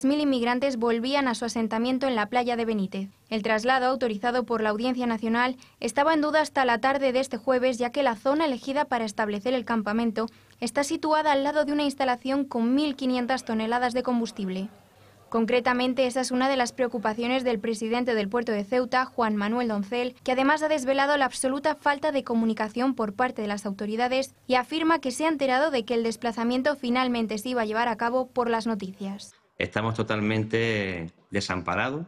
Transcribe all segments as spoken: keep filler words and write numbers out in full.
Mil inmigrantes volvían a su asentamiento en la playa de Benítez. El traslado, autorizado por la Audiencia Nacional, estaba en duda hasta la tarde de este jueves, ya que la zona elegida para establecer el campamento está situada al lado de una instalación con mil quinientas toneladas de combustible. Concretamente, esa es una de las preocupaciones del presidente del puerto de Ceuta, Juan Manuel Doncel, que además ha desvelado la absoluta falta de comunicación por parte de las autoridades y afirma que se ha enterado de que el desplazamiento finalmente se iba a llevar a cabo por las noticias. Estamos totalmente desamparados,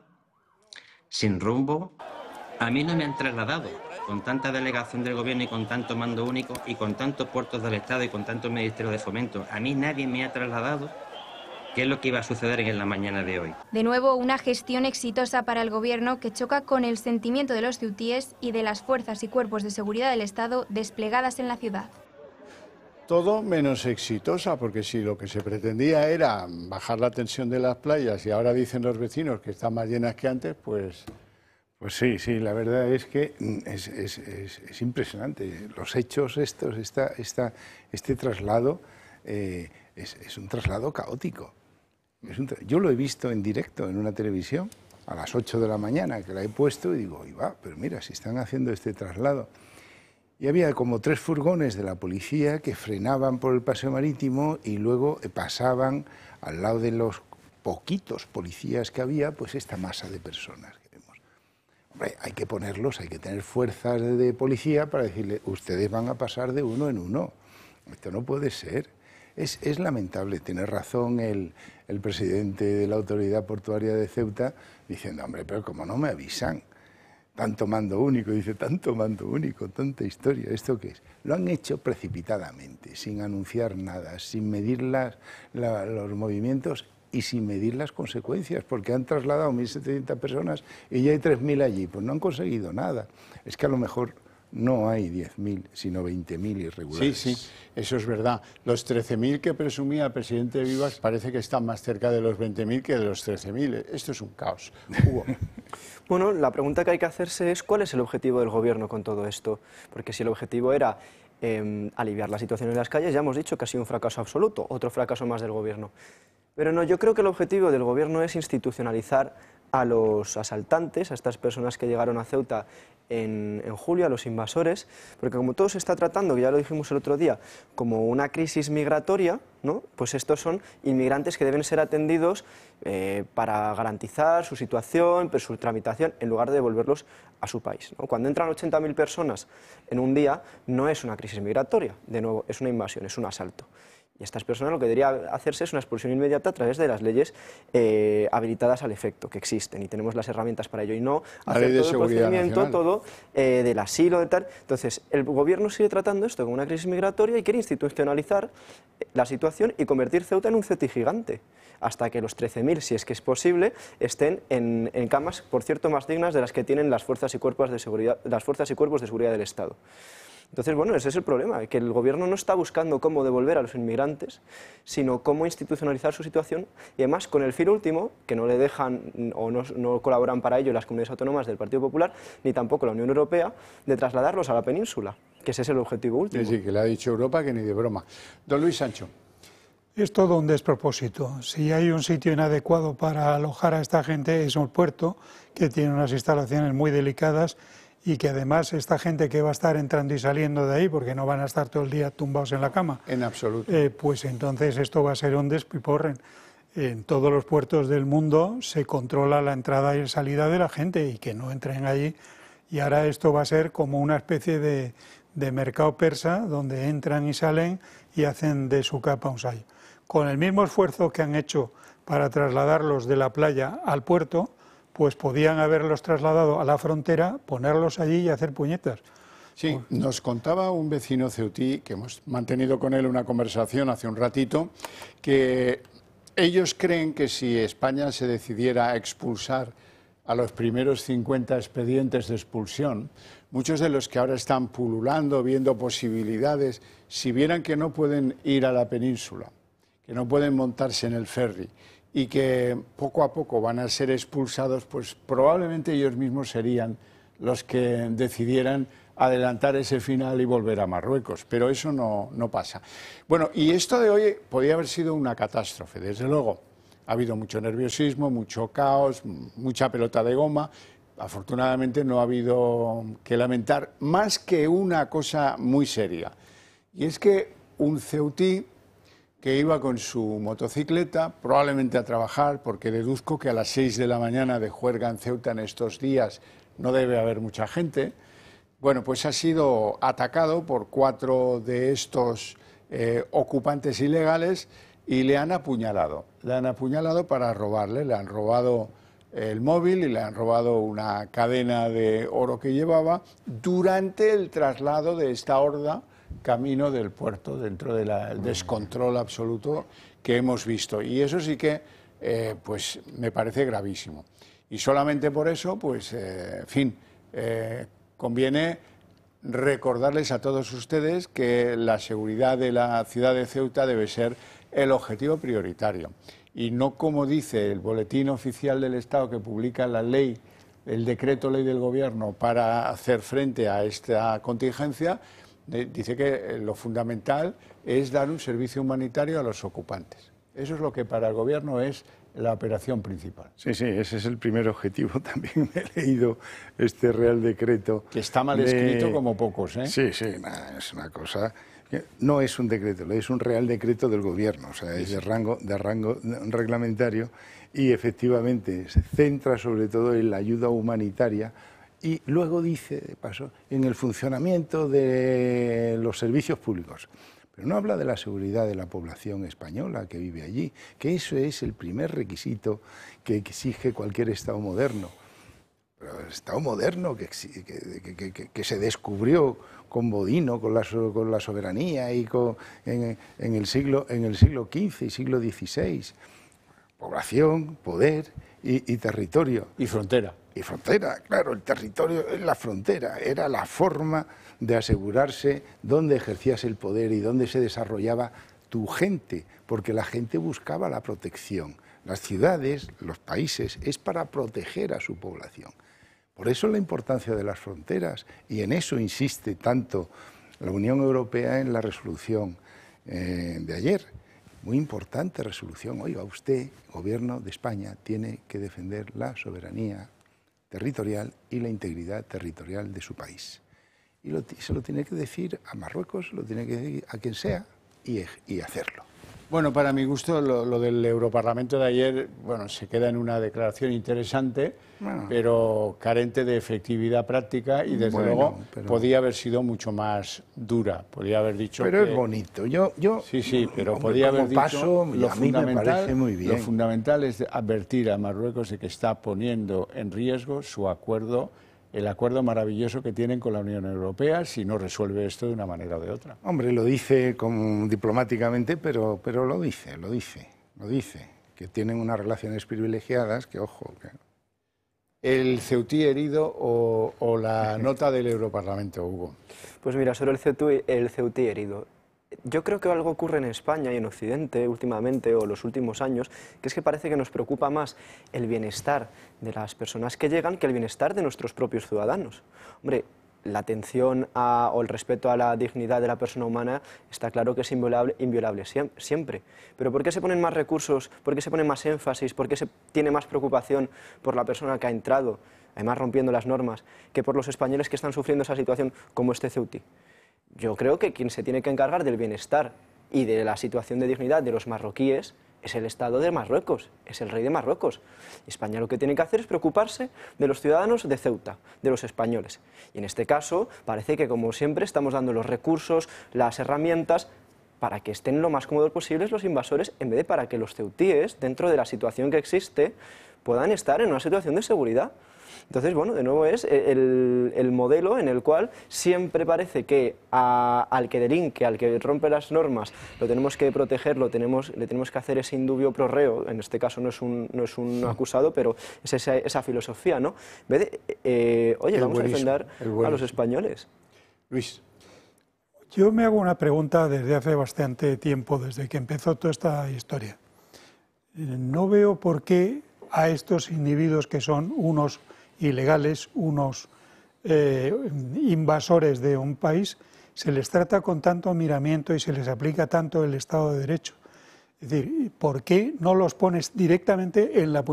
sin rumbo. A mí no me han trasladado, con tanta delegación del gobierno y con tanto mando único y con tantos puertos del Estado y con tantos ministerios de fomento. A mí nadie me ha trasladado qué es lo que iba a suceder en la mañana de hoy. De nuevo, una gestión exitosa para el gobierno que choca con el sentimiento de los ceutíes y de las fuerzas y cuerpos de seguridad del Estado desplegadas en la ciudad. Todo menos exitosa, porque si lo que se pretendía era bajar la tensión de las playas y ahora dicen los vecinos que están más llenas que antes, pues, pues sí, sí, la verdad es que es, es, es, es impresionante. Los hechos estos, esta, esta, este traslado, eh, es, es un traslado caótico. Es un tra Yo lo he visto en directo en una televisión a las ocho de la mañana, que la he puesto y digo, va, pero mira, si están haciendo este traslado. Y había como tres furgones de la policía que frenaban por el paseo marítimo y luego pasaban al lado de los poquitos policías que había, pues esta masa de personas que vemos. Hombre, hay que ponerlos, hay que tener fuerzas de policía para decirle, ustedes van a pasar de uno en uno. Esto no puede ser. Es, es lamentable, tiene razón el, el presidente de la Autoridad Portuaria de Ceuta diciendo, hombre, pero como no me avisan. Tanto mando único, dice, tanto mando único, tanta historia, ¿esto qué es? Lo han hecho precipitadamente, sin anunciar nada, sin medir las, la, los movimientos y sin medir las consecuencias, porque han trasladado mil setecientas personas y ya hay tres mil allí, pues no han conseguido nada. Es que a lo mejor no hay diez mil, sino veinte mil irregulares. Sí, sí, eso es verdad. Los trece mil que presumía el presidente Vivas parece que están más cerca de los veinte mil que de los trece mil. Esto es un caos. Hugo. Bueno, la pregunta que hay que hacerse es ¿cuál es el objetivo del gobierno con todo esto? Porque si el objetivo era eh, aliviar la situación en las calles, ya hemos dicho que ha sido un fracaso absoluto, otro fracaso más del gobierno. Pero no, yo creo que el objetivo del gobierno es institucionalizar a los asaltantes, a estas personas que llegaron a Ceuta en, en julio, a los invasores, porque como todo se está tratando, que ya lo dijimos el otro día, como una crisis migratoria, ¿no? Pues estos son inmigrantes que deben ser atendidos eh, para garantizar su situación, pues, su tramitación, en lugar de devolverlos a su país, ¿no? Cuando entran ochenta mil personas en un día, no es una crisis migratoria, de nuevo, es una invasión, es un asalto. Y estas personas lo que debería hacerse es una expulsión inmediata a través de las leyes eh, habilitadas al efecto, que existen, y tenemos las herramientas para ello, y no hacer todo el procedimiento, nacional. todo eh, del asilo, de tal. Entonces, el gobierno sigue tratando esto como una crisis migratoria y quiere institucionalizar la situación y convertir Ceuta en un Ceti gigante, hasta que los trece mil, si es que es posible, estén en, en camas, por cierto, más dignas de las que tienen las fuerzas y cuerpos de seguridad, las fuerzas y cuerpos de seguridad del Estado. Entonces, bueno, ese es el problema, que el gobierno no está buscando cómo devolver a los inmigrantes, sino cómo institucionalizar su situación, y además con el fin último, que no le dejan o no, no colaboran para ello las comunidades autónomas del Partido Popular, ni tampoco la Unión Europea, de trasladarlos a la península, que ese es el objetivo último. Sí, sí, que le ha dicho Europa que ni de broma. Don Luis Sancho. Es todo un despropósito. Si hay un sitio inadecuado para alojar a esta gente es un puerto, que tiene unas instalaciones muy delicadas, y que además esta gente que va a estar entrando y saliendo de ahí, porque no van a estar todo el día tumbados en la cama, en absoluto, eh, pues entonces esto va a ser un despiporren. En todos los puertos del mundo se controla la entrada y salida de la gente y que no entren allí, y ahora esto va a ser como una especie de, de mercado persa donde entran y salen y hacen de su capa un sayo. Con el mismo esfuerzo que han hecho para trasladarlos de la playa al puerto, pues podían haberlos trasladado a la frontera, ponerlos allí y hacer puñetas. Sí, nos contaba un vecino ceutí, que hemos mantenido con él una conversación hace un ratito, que ellos creen que si España se decidiera a expulsar a los primeros cincuenta expedientes de expulsión, muchos de los que ahora están pululando, viendo posibilidades, si vieran que no pueden ir a la península, que no pueden montarse en el ferry, y que poco a poco van a ser expulsados, pues probablemente ellos mismos serían los que decidieran adelantar ese final y volver a Marruecos, pero eso no, no pasa. Bueno, y esto de hoy podía haber sido una catástrofe, desde luego. Ha habido mucho nerviosismo, mucho caos, mucha pelota de goma. Afortunadamente no ha habido que lamentar más que una cosa muy seria. Y es que un ceutí que iba con su motocicleta, probablemente a trabajar, porque deduzco que a las seis de la mañana de juerga en Ceuta en estos días no debe haber mucha gente, bueno, pues ha sido atacado por cuatro de estos eh, ocupantes ilegales y le han apuñalado. Le han apuñalado para robarle, le han robado el móvil y le han robado una cadena de oro que llevaba durante el traslado de esta horda camino del puerto, dentro del descontrol absoluto que hemos visto. Y eso sí que eh, pues me parece gravísimo. Y solamente por eso, pues, eh, en fin, eh, conviene recordarles a todos ustedes que la seguridad de la ciudad de Ceuta debe ser el objetivo prioritario. Y no como dice el boletín oficial del Estado que publica la ley, el decreto ley del Gobierno para hacer frente a esta contingencia, eh, dice que lo fundamental es dar un servicio humanitario a los ocupantes. Eso es lo que para el Gobierno es la operación principal. Sí, sí, ese es el primer objetivo. También me he leído este Real Decreto. Que está mal de... escrito como pocos, ¿eh? Sí, sí, nah, es una cosa... No es un decreto, es un Real Decreto del Gobierno, o sea, es de rango, de rango reglamentario y efectivamente se centra sobre todo en la ayuda humanitaria y luego dice, de paso, en el funcionamiento de los servicios públicos. Pero no habla de la seguridad de la población española que vive allí, que eso es el primer requisito que exige cualquier Estado moderno. Pero el Estado moderno que, que, que, que, que se descubrió con Bodino, con la, con la soberanía y con, en, en, el siglo, en el siglo quince y siglo dieciséis. Población, poder y, y territorio. Y frontera. Y frontera, claro, el territorio es la frontera, era la forma de asegurarse dónde ejercías el poder y dónde se desarrollaba tu gente, porque la gente buscaba la protección. Las ciudades, los países, es para proteger a su población. Por eso la importancia de las fronteras, y en eso insiste tanto la Unión Europea en la resolución eh, de ayer. Muy importante resolución. Oiga, usted, Gobierno de España, tiene que defender la soberanía territorial y la integridad territorial de su país. Y lo, se lo tiene que decir a Marruecos, lo tiene que decir a quien sea y, y hacerlo. Bueno, para mi gusto lo, lo del Europarlamento de ayer, bueno, se queda en una declaración interesante, bueno, pero carente de efectividad práctica y desde bueno, luego pero... podía haber sido mucho más dura, podía haber dicho pero que... es bonito, yo... yo sí, sí, pero hombre, podía haber dicho paso, lo, a mí me parece muy bien. Lo fundamental es advertir a Marruecos de que está poniendo en riesgo su acuerdo, el acuerdo maravilloso que tienen con la Unión Europea si no resuelve esto de una manera o de otra. Hombre, lo dice como diplomáticamente, pero, pero lo dice, lo dice, lo dice, que tienen unas relaciones privilegiadas, que ojo... Que... ¿El ceutí herido o, o la nota del Europarlamento, Hugo? Pues mira, sobre el ceutí, el ceutí herido. Yo creo que algo ocurre en España y en Occidente últimamente o los últimos años, que es que parece que nos preocupa más el bienestar de las personas que llegan que el bienestar de nuestros propios ciudadanos. Hombre, la atención a, o el respeto a la dignidad de la persona humana está claro que es inviolable, inviolable siempre. Pero ¿por qué se ponen más recursos? ¿Por qué se pone más énfasis? ¿Por qué se tiene más preocupación por la persona que ha entrado, además rompiendo las normas, que por los españoles que están sufriendo esa situación como este ceutí? Yo creo que quien se tiene que encargar del bienestar y de la situación de dignidad de los marroquíes es el Estado de Marruecos, es el rey de Marruecos. España lo que tiene que hacer es preocuparse de los ciudadanos de Ceuta, de los españoles. Y en este caso parece que, como siempre, estamos dando los recursos, las herramientas para que estén lo más cómodos posibles los invasores, en vez de para que los ceutíes, dentro de la situación que existe, puedan estar en una situación de seguridad. Entonces, bueno, de nuevo es el, el modelo en el cual siempre parece que a, al que delinque, al que rompe las normas, lo tenemos que proteger, lo tenemos, le tenemos que hacer ese indubio pro reo, en este caso no es un, no es un acusado, pero es esa, esa filosofía, ¿no? En vez de, eh, oye, el vamos buenísimo, a defender a los españoles. Luis. Yo me hago una pregunta desde hace bastante tiempo, desde que empezó toda esta historia. No veo por qué a estos individuos que son unos ilegales, unos eh, invasores de un país, se les trata con tanto miramiento y se les aplica tanto el Estado de Derecho. Es decir, ¿por qué no los pones directamente en la